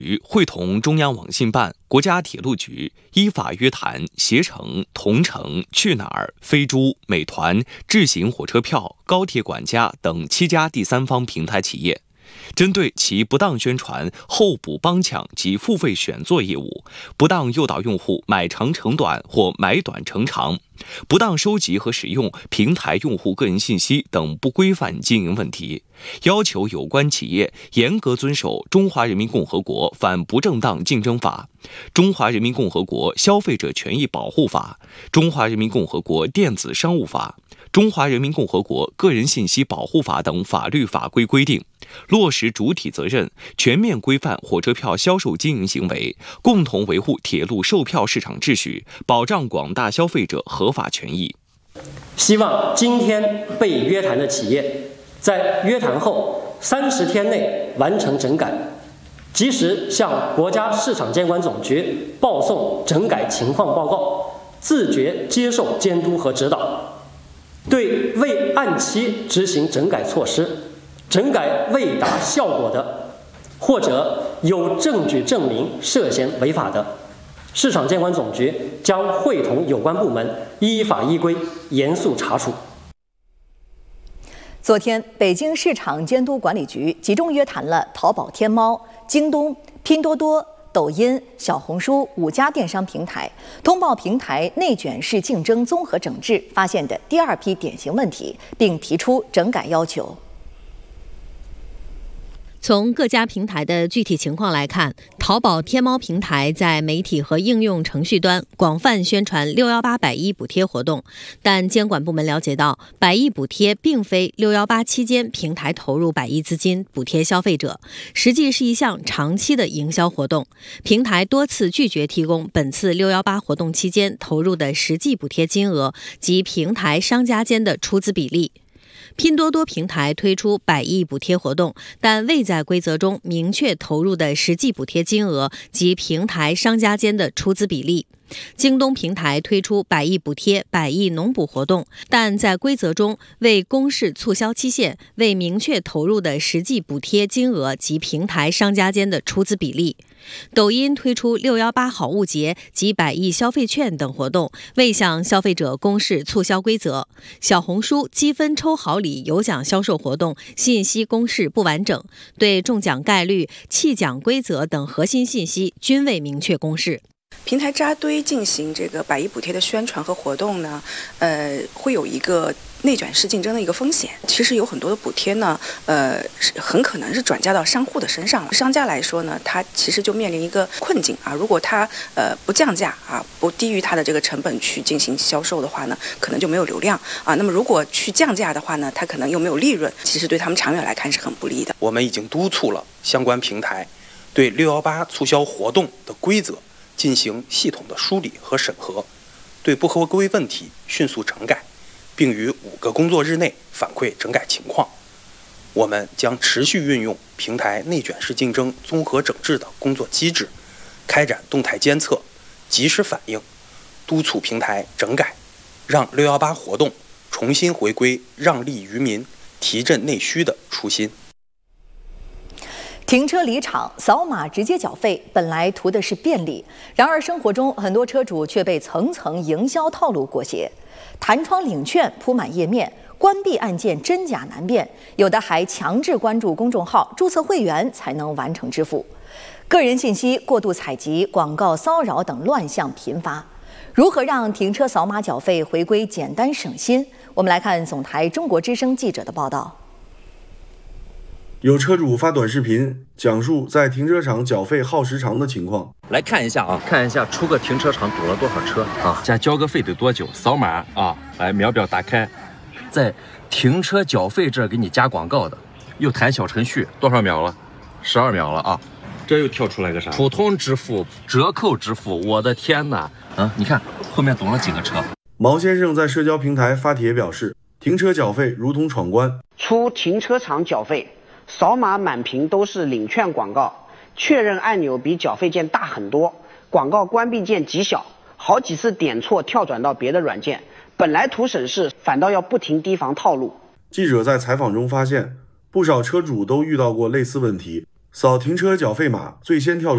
会同中央网信办、国家铁路局依法约谈携程、同程、去哪儿、飞猪、美团、智行火车票、高铁管家等7家第三方平台企业，针对其不当宣传、候补帮抢及付费选座业务，不当诱导用户买长乘短或买短乘长，不当收集和使用平台用户个人信息等不规范经营问题，要求有关企业严格遵守《中华人民共和国反不正当竞争法》、《中华人民共和国消费者权益保护法》、《中华人民共和国电子商务法》、《中华人民共和国个人信息保护法》等法律法规规定，落实主体责任，全面规范火车票销售经营行为，共同维护铁路售票市场秩序，保障广大消费者合法权益。 希望今天被约谈的企业在约谈后30天内完成整改，及时向国家市场监管总局报送整改情况报告，自觉接受监督和指导。对未按期执行整改措施、整改未达效果的，或者有证据证明涉嫌违法的，市场监管总局将会同有关部门依法依规严肃查处。 昨天，北京市场监督管理局集中约谈了淘宝、天猫、京东、拼多多、抖音、小红书5家电商平台，通报平台内卷式竞争综合整治发现的第2批典型问题，并提出整改要求。 从各家平台的具体情况来看，淘宝、天猫平台在媒体和应用程序端广泛宣传618百亿补贴活动，但监管部门了解到，百亿补贴并非618期间平台投入百亿资金补贴消费者，实际是一项长期的营销活动。平台多次拒绝提供本次618活动期间投入的实际补贴金额及平台商家间的出资比例。拼多多平台推出百亿补贴活动，但未在规则中明确投入的实际补贴金额及平台商家间的出资比例。京东平台推出百亿补贴、百亿农补活动，但在规则中未公示促销期限，未明确投入的实际补贴金额及平台商家间的出资比例。抖音推出618好物节及百亿消费券等活动，未向消费者公示促销规则。小红书积分抽好礼有奖销售活动信息公示不完整，对中奖概率、弃奖规则等核心信息均未明确公示。 平台扎堆进行这个百亿补贴的宣传和活动呢，会有一个内卷式竞争的一个风险。其实有很多的补贴呢，很可能是转嫁到商户的身上了。商家来说呢，他其实就面临一个困境啊，如果他不降价啊，不低于他的这个成本去进行销售的话呢，可能就没有流量啊。那么如果去降价的话呢，他可能又没有利润，其实对他们长远来看是很不利的。 我们已经督促了相关平台对618促销活动的规则进行系统的梳理和审核，对不合规问题迅速整改，并于5个工作日内反馈整改情况。我们将持续运用平台内卷式竞争综合整治的工作机制，开展动态监测、及时反应，督促平台整改，让618活动重新回归让利于民、提振内需的初心。 停车离场扫码直接缴费，本来图的是便利，然而生活中很多车主却被层层营销套路裹挟，弹窗领券铺满页面，关闭按键真假难辨，有的还强制关注公众号、注册会员才能完成支付。个人信息过度采集、广告骚扰等乱象频发。如何让停车扫码缴费回归简单省心？我们来看总台中国之声记者的报道。 有车主发短视频讲述在停车场缴费耗时长的情况。 来看一下啊，看一下出个停车场堵了多少车啊？加交个费得多久？扫码啊，来秒表打开，在停车缴费这儿给你加广告的，又弹小程序，多少秒了？12秒了啊！这又跳出来个啥？普通支付、折扣支付，我的天哪！啊，你看后面堵了几个车。 毛先生在社交平台发帖表示，停车缴费如同闯关。 出停车场缴费，扫码满屏都是领券广告，确认按钮比缴费键大很多，广告关闭键极小，好几次点错跳转到别的软件，本来图省事，反倒要不停提防套路。 记者在采访中发现，不少车主都遇到过类似问题，扫停车缴费码最先跳